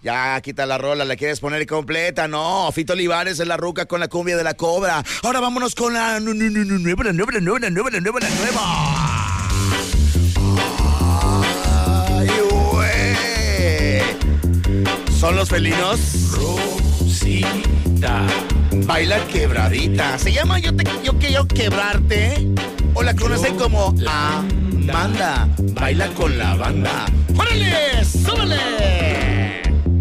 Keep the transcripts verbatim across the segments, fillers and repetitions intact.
Ya, quita la rola, la quieres poner completa. No, Fito Olivares es la ruca con la cumbia de la cobra. Ahora vámonos con la nueva, la nueva, la nueva, la nueva, la nueva, la nueva. Ay, güey. ¿Son los felinos? Rosita. Baila quebradita. Se llama Yo te yo quiero quebrarte. O la conocen como Amanda. Baila con la banda. ¡Órale! ¡Súbele!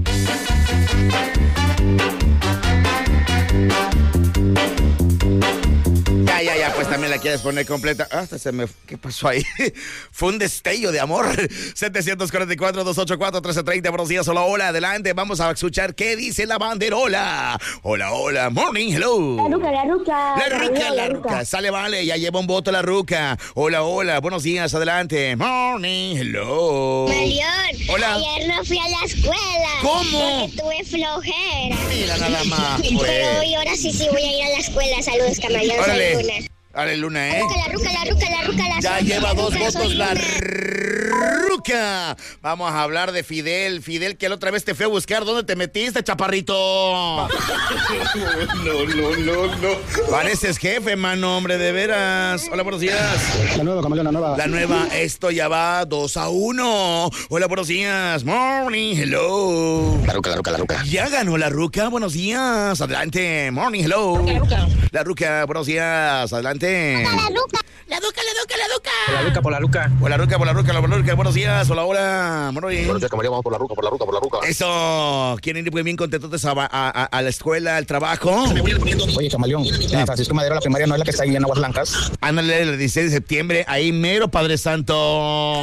Ya, ya, ya, pues también la quieres poner completa. Hasta se me... ¿Qué pasó ahí? Fue un destello de amor. setecientos cuarenta y cuatro, doscientos ochenta y cuatro, trece treinta. Buenos días, hola, hola. Adelante, vamos a escuchar qué dice la banderola. Hola, hola, morning, hello. La ruca, la ruca. La ruca, la ruca. Sale, vale, ya lleva un voto la ruca. Hola, hola, buenos días, adelante. Morning, hello. Marión, Hola. ayer no fui a la escuela. ¿Cómo? Porque tuve flojera. Mira nada más, Pero pues. hoy ahora sí, sí voy a ir a la escuela. Saludos, camaleón. Soy Órale. Luna. Órale, Luna, ¿eh? La ruca, la ruca, la ruca, la Ya soy, lleva la dos ruca, votos soy la Luna. ruca. Vamos a hablar de Fidel. Fidel, que la otra vez te fui a buscar. ¿Dónde te metiste, chaparrito? No, no, no, no. Pareces jefe, mano, hombre, de veras. Hola, buenos días. La nueva, camaleón, la nueva. La nueva, esto ya va dos a uno. Hola, buenos días. Morning, hello. La ruca, la ruca, la ruca. Ya ganó la ruca, buenos días. Adelante. Morning, hello. La ruca. La ruca, buenos días. Adelante. La ruca. La ruca, la ruca, la ruca. Por la ruca, por la ruca. Por la ruca, por la ruca, por la ruca. Buenos días. Hola, hola. Morning. Buenos días, camaleón, vamos por la ruca, por la ruca, por la ruca. Eso. ¿Quieren ir muy bien contentos a, a, a, a la escuela, al trabajo? Oye, camaleón, la Francisco Madero, la primaria, ¿no es la que está ahí en Aguas Blancas? Ándale, el dieciséis de septiembre, ahí mero, Padre Santo.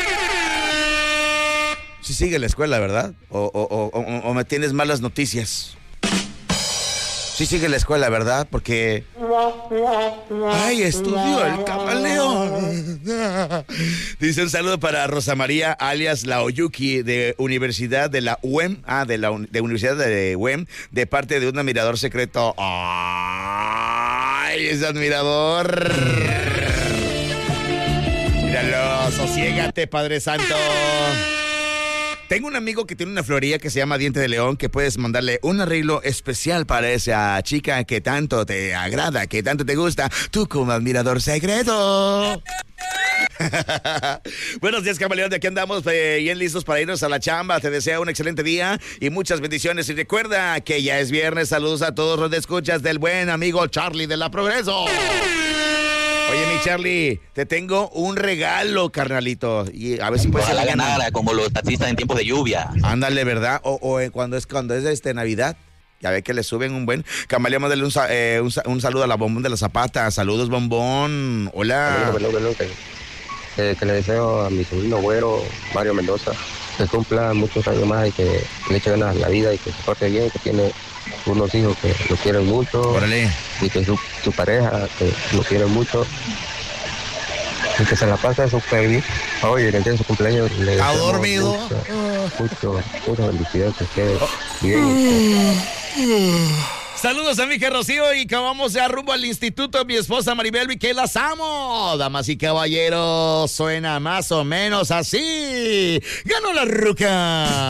Sí sigue la escuela, ¿verdad? O, o, o, o, o me tienes malas noticias. Sí sigue la escuela, ¿verdad? Porque... ¡Ay, estudió el camaleón! Dice un saludo para Rosa María, alias La Oyuki, de Universidad de la U E M. Ah, de la de Universidad de U E M, de parte de un admirador secreto. ¡Ay, ese admirador! Míralo, sosiégate, Padre Santo. Tengo un amigo que tiene una florería que se llama Diente de León, que puedes mandarle un arreglo especial para esa chica que tanto te agrada, que tanto te gusta, tú como admirador secreto. Buenos días, camaleón, de aquí andamos eh, bien listos para irnos a la chamba. Te deseo un excelente día y muchas bendiciones. Y recuerda que ya es viernes. Saludos a todos los que escuchas del buen amigo Charlie de la Progreso. Oye, mi Charlie, te tengo un regalo, carnalito. Y a ver si puedes... Ojalá ganara como los taxistas en tiempos de lluvia. Ándale, ¿verdad? O, o eh, cuando es cuando es este Navidad. Ya ve que le suben un buen... Camaleón, mándale un, sa- eh, un, sa- un saludo a la Bombón de la Zapata. Saludos, Bombón. Hola. Camaleón, Camaleón, que, eh, que le deseo a mi sobrino güero, Mario Mendoza, que cumpla muchos años más y que le eche ganas a la vida y que se porte bien, que tiene unos hijos que lo quieren mucho. Órale. Y que su, su pareja, que lo quiere mucho. Y que se la pase súper bien. Oye, que en su cumpleaños le ¿Ha deseamos dormido? Mucho, mucho, muchas bendiciones, que esté bien. Saludos a mi hija Rocío y que vamos ya rumbo al instituto. Mi esposa Maribel y que las amo. Damas y caballeros, suena más o menos así. Ganó la ruca.